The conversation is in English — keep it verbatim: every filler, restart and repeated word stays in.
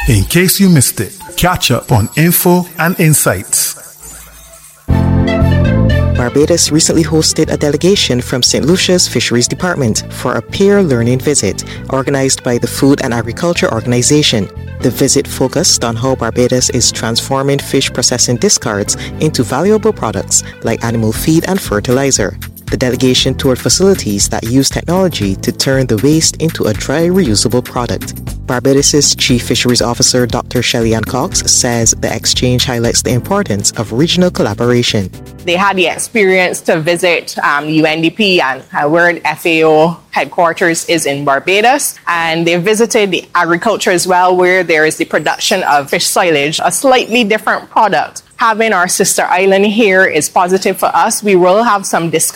In case you missed it, catch up on info and insights. Barbados recently hosted a delegation from Saint Lucia's Fisheries Department for a peer learning visit organized by the Food and Agriculture Organization. The visit focused on how Barbados is transforming fish processing discards into valuable products like animal feed and fertilizer. The delegation toured facilities that use technology to turn the waste into a dry, reusable product. Barbados' Chief Fisheries Officer, Doctor Shelley-Ann Cox, says the exchange highlights the importance of regional collaboration. They had the experience to visit um, U N D P, and uh, where F A O headquarters is in Barbados, and they visited the agriculture as well, where there is the production of fish silage, a slightly different product. Having our sister island here is positive for us. We will have some discussion